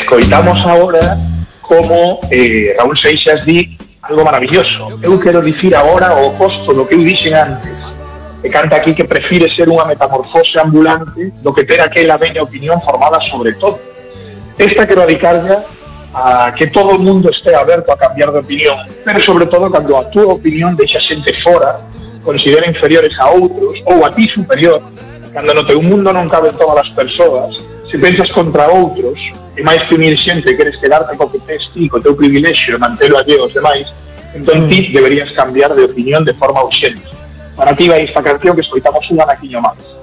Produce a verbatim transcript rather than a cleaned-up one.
escoitamos agora como eh, Raúl Seixas di algo maravilloso. Eu quero dicir agora o oposto do que eu dixen antes, e canta aquí que prefire ser unha metamorfose ambulante do que ter aquela bella opinión formada sobre todo. Esta quero dedicarlle a que todo o mundo este aberto a cambiar de opinión, pero sobre todo cando a túa opinión deixa xente fora, considera inferiores a outros, ou a ti superior, cando no teu mundo non caben todas as persoas, se pensas contra outros, e máis que unir xente queres quedarte co que tes ti, co teu privilexio e mantelo alleo aos demais, entón ti deberías cambiar de opinión de forma urxente. Para ti vai esta canción que escoitamos un anaquiño máis.